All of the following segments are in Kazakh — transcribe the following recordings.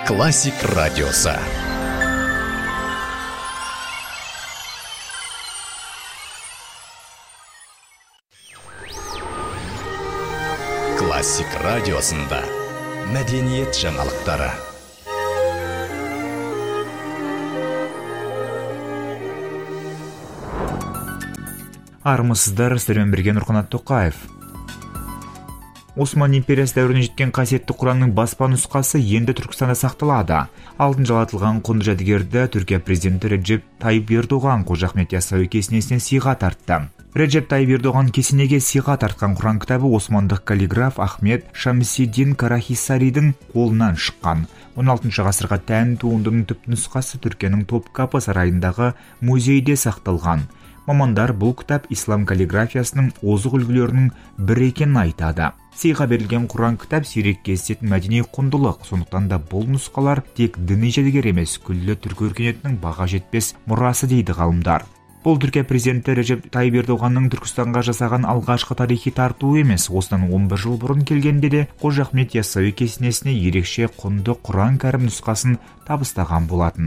Классик радиосы. Классик радиосында мәдениет жаңалықтары. Армысыздар, сіздермен бірге Нұрқанат Тоқаев. Осман империясы дәуіріне жеткен қасиетті Құранның баспа нұсқасы енді Түркістанда сақталады. Алтын жалатылған құнды жәдігерді Түркия президенті Реджеп Тайып Ердоған Қожа Ахмет Яссауи кесенесінен сыйға тартты. Реджеп Тайып Ердоған кесенеге сыйға тартқан Құран кітабы османдық каллиграф Ахмет Шамсиддин Карахисаридің қолынан шыққан. 16 ғасырға тән туындының түпнұсқасы Түркияның Топкапы сарайындағы музейде сақталған. Мамандар бұл кітап ислам каллиграфиясының озық үлгілерінің бірі екенін айтады. Сыйға берілген Құран кітап сирек кездесетін мәдени құндылық, сондықтан да бұл нұсқалар тек діни жәдігер емес, күллі түркі өркениетінің баға жетпес мұрасы дейді ғалымдар. Бұл Түркия президенті Реджеп Тайып Ердоғанның Түркістанға жасаған алғашқы тарихи тартуы емес. Осыдан 11 жыл бұрын келгенде де Қожа Ахмет Яссауи кесенесіне ерекше құнды Құран кәрім нұсқасын табыстаған болатын.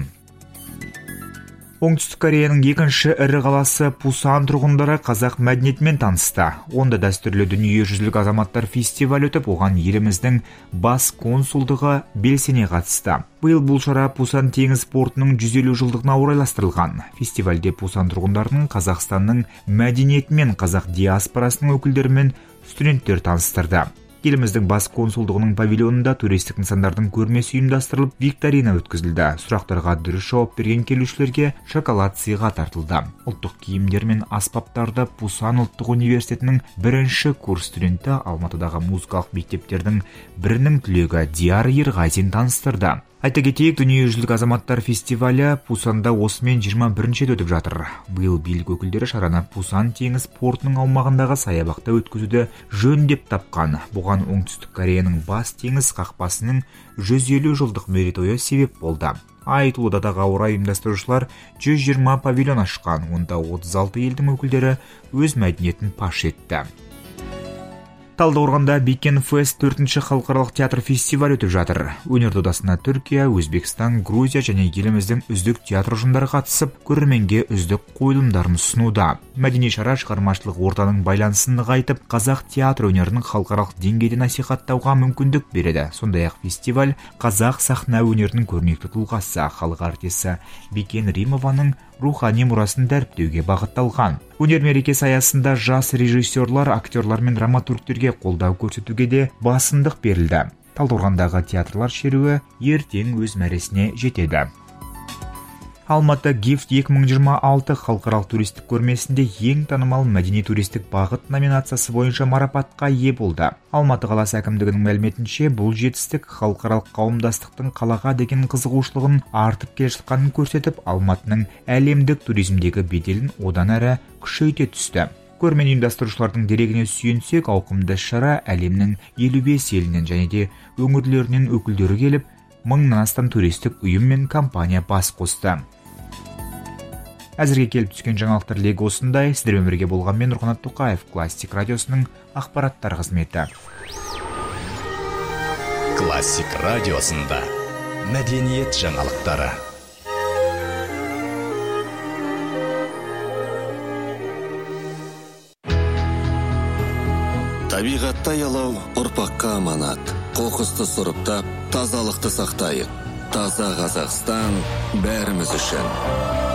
Оңтүстік Кореяның екінші ірі қаласы Пусан тұрғындары қазақ мәдениетімен танысты. Онда дәстүрлі дүниежүзілік азаматтар фестивалі өтіп, оған еліміздің бас консулдығы белсене қатысты. Биыл бұл шара Пусан теңіз портының 150 жылдығына орайластырылған. Фестивальде Пусан тұрғындарының Қазақстанның мәдениетімен, қазақ диаспорасының өкілдерімен студенттер таныстырды. Еліміздің бас консулдығының павильонында туристік нысандардың көрмесі ұйымдастырылып, викторина өткізілді. Сұрақтарға дұрыс жауап берген келушілерге шоколад сыйға тартылды. Ұлттық киімдер мен аспаптарды Пусан ұлттық университетінің бірінші курс студенті Алматыдағы музыкалық мектептердің бірінің түлегі Диар Ерғазин таныстырды. Айта кетейік, дүниежүзілік азаматтар фестивалі Пусанда осымен 21-ші өтіп жатыр. Биыл билік өкілдері шараны Пусан теңіз портының аумағындағы саябақта өткізуді жөн деп тапқан. Бұған Оңтүстік Кореяның бас теңіз қақпасының 150 жылдық мерейтойы себеп болды. Айтулы датаға орай ұйымдастырушылар 120 павильон ашқан, онда 36 елдің өкілдері өз мәдениетін паш етті. Талдықорғанда Бикен Фест 4-ші халықаралық театр фестивалі өтіп жатыр. Өнер додасына Түркия, Өзбекстан, Грузия және еліміздің үздік театр ұжымдары қатысып, көрерменге үздік қойылымдарын ұсынуда. Мәдени шара шығармашылық ортаның байланысын нығайтып, қазақ театр өнерінің халықаралық деңгейде насихаттауға мүмкіндік береді. Сондай-ақ фестиваль қазақ сахна өнерінің көрнекті тұлғасы, халық артисі Бикен Римованың рухани мұрасын дәріптеуге бағытталған. Өнер мерекесі аясында жас режиссерлар, актерлар мен драматургтерге қолдау көрсетуге де басымдық берілді. Талдықорғандағы театрлар шеруі ертең өз мәресіне жетеді. Алматы Gift 2026 халықаралық туристік көрмесінде ең танымал мәдени туристік бағыт номинациясы бойынша марапатқа ие болды. Алматы қаласы әкімдігінің мәліметінше, бұл жетістік халықаралық қауымдастықтың қалаға деген қызығушылығын артып келе жатқанын көрсетіп, Алматының әлемдік туризмдегі беделін одан әрі күшейте түсті. Көрмен ұйымдастырушылардың дерегіне сүйенсек, ауқымды шара әлемнің 55 елінен және де өңірлерінен өкілдері келіп, 1000-нан астам туристік ұйым мен компания бас қосты. Әзірге келіп түскен жаңалықтар легі осындай. Сіздермен бірге болған мен Нұрқанат Тоқаев, Классик радиосының ақпараттар қызметі. Классик радиосында мәдениет жаңалықтары. Табиғатта аялау ұрпаққа аманат. Қоқысты сұрыптап, тазалықты сақтайық. Таза Қазақстан бәріміз үшін.